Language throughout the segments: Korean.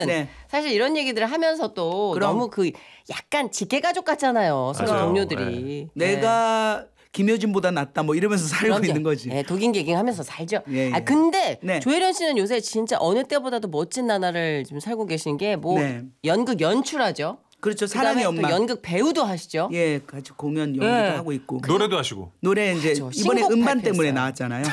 네. 사실 이런 얘기들을 하면서도 그럼. 너무 그 약간 직계가족 같잖아요. 서로 맞아요. 동료들이. 내가 김효진보다 낫다 뭐 이러면서 살고 그럼요. 있는 거지. 예, 독인개gin하면서 살죠. 예, 예. 아 근데 네. 조혜련 씨는 요새 진짜 어느 때보다도 멋진 나날을 지금 살고 계신 게 뭐 네. 연극 연출하죠. 그렇죠. 그다음에 사랑의 또 엄마. 연극 배우도 하시죠. 예, 같이 공연 연기도 예. 하고 있고. 노래도 하시고. 노래 이제 그렇죠. 이번에 신곡 음반 발표했어요. 때문에 나왔잖아요.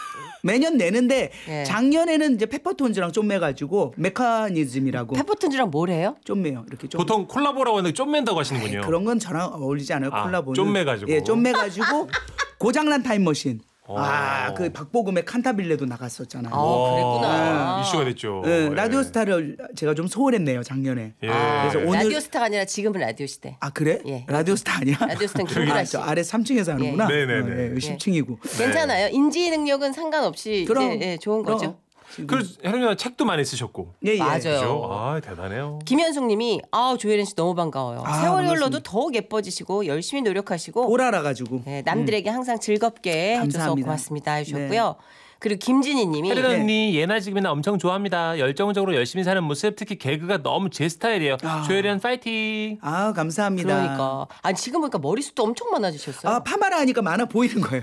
매년 내는데 예. 작년에는 이제 페퍼톤즈랑 좀매가지고 메커니즘이라고 페퍼톤즈랑 뭘 해요? 좀매요. 이렇게 좀 보통 콜라보라고 하는데 좀 맨다고 하시는군요. 그런 건 저랑 어울리지 않아요. 아, 콜라보는. 좀매가지고. 예, 좀매가지고 고장난 타임머신. 오. 그 박보검의 칸타빌레도 나갔었잖아요. 아, 그랬구나. 이슈가 됐죠. 예, 예. 라디오스타를 제가 좀 소홀했네요 작년에. 예. 그래서 오늘 라디오스타가 아니라 지금은 라디오 시대. 아 그래? 예. 라디오스타 아니야? 라디오스타는 김구라 씨. 저 아래 3층에서 하는구나. 예. 네네네. 10층이고. 괜찮아요. 인지 능력은 상관없이 그럼 이제 예, 좋은 그럼. 거죠. 그래서 혜련이 누나 책도 많이 쓰셨고. 예, 예. 맞아요. 그죠? 아, 대단해요. 김현숙님이 조혜련 씨 너무 반가워요. 아, 세월이 흘러도 반갑습니다. 더욱 예뻐지시고 열심히 노력하시고 보라라 가지고. 네, 남들에게 항상 즐겁게 해줘서 감사합니다. 고맙습니다 해주셨고요. 그리고 김진희님이 혜련 언니 예나 지금이나 엄청 좋아합니다. 열정적으로 열심히 사는 모습 특히 개그가 너무 제 스타일이에요. 조혜련 파이팅. 아 감사합니다. 그러니까 지금 보니까 머리숱도 엄청 많아지셨어요. 아 파마라 하니까 많아 보이는 거예요.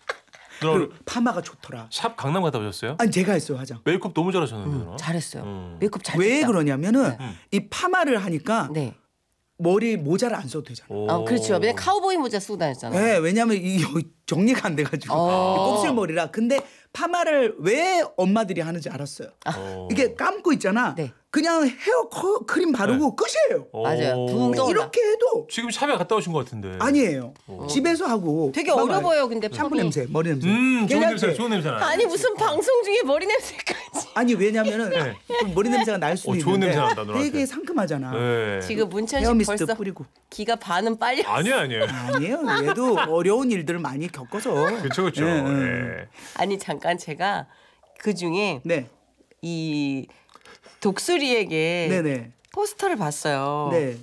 그럼 그리고 파마가 좋더라. 샵 강남 갔다 오셨어요? 아니 제가 했어요 화장. 메이크업 너무 잘하셨는데. 누나. 잘했어요. 메이크업 잘 왜 됐다. 그러냐면은 이 파마를 하니까 네. 머리 모자를 안 써도 되잖아. 오. 그렇죠. 왜냐면 카우보이 모자 쓰고 다녔잖아요. 네, 왜냐면 이 정리가 안 돼가지고 곱슬머리라. 근데 파마를 왜 엄마들이 하는지 알았어요. 이게 감고 있잖아. 네. 그냥 헤어 크림 바르고 끝이에요. 맞아요. 붕 떠올라. 이렇게 해도 지금 샵에 갔다 오신 것 같은데. 아니에요. 집에서 하고 되게 봐봐요. 어려 보여 근데 샴푸 폰이. 냄새, 머리 냄새. 좋은 괜찮지? 냄새, 좋은 냄새 나. 아니 무슨 방송 중에 머리 냄새까지. 아니 왜냐면은 좀 머리 냄새가 날 수도 좋은 있는데 냄새 난다, 누나한테. 되게 상큼하잖아. 네. 지금 문천 씨 헤어미스트 벌써 뿌리고. 기가 반은 빨려. 아니에요. 아니에요. 얘도 어려운 일들을 많이 겪어서. 그렇죠. 예, 예. 예. 아니 잠깐 제가 그 중에 네, 이 독수리에게 네네. 포스터를 봤어요. 네.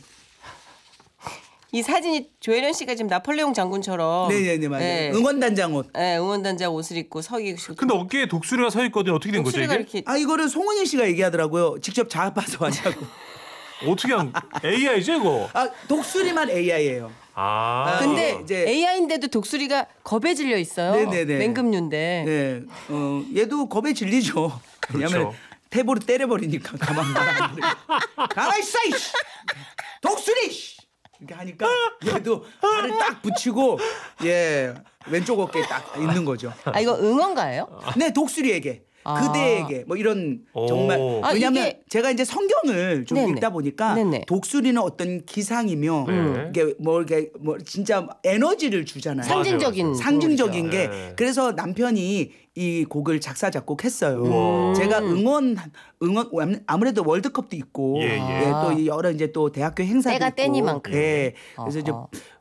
이 사진이 조혜련 씨가 지금 나폴레옹 장군처럼 네네네 맞아요. 네. 응원단장 옷. 네, 응원단장 옷을 입고 서 계시고 근데 어깨에 독수리가 서 있거든요. 어떻게 된 거죠 독수리가 이게? 이렇게 아 이거를 송은이 씨가 얘기하더라고요. 직접 잡아서 하자고. 어떻게 한 AI죠 이거? 아 독수리만 AI예요. 아. 근데 이제- AI인데도 독수리가 겁에 질려 있어요. 네네네. 맹금류인데. 네, 얘도 겁에 질리죠. 왜냐면 그렇죠. 탭으로 때려버리니까 가만 안 들고. 가만 있어 이씨. 독수리. 이씨. 이렇게 하니까 얘도 발을 딱 붙이고 왼쪽 어깨에 딱 있는 거죠. 아 이거 응원가예요? 네, 독수리에게. 그대에게 뭐 이런 오. 정말 아, 왜냐면 이게- 제가 이제 성경을 좀 네네. 읽다 보니까 네네. 독수리는 어떤 기상이며 이게 뭐 진짜 에너지를 주잖아요. 상징적인 상징적인 게 네. 그래서 남편이 이 곡을 작사 작곡했어요. 제가 응원 아무래도 월드컵도 있고 예, 예. 또 여러 이제 또 대학교 행사도 때가 있고 때니만큼. 예. 그래서 이제